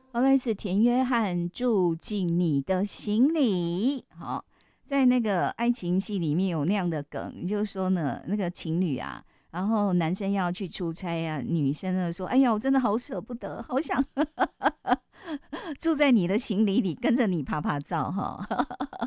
后来是田约翰住进你的行李。好，在那个爱情戏里面有那样的梗，就是说呢，那个情侣啊，然后男生要去出差啊，女生呢说：“哎呀，我真的好舍不得，好想住在你的行李里，跟着你爬爬照哈。”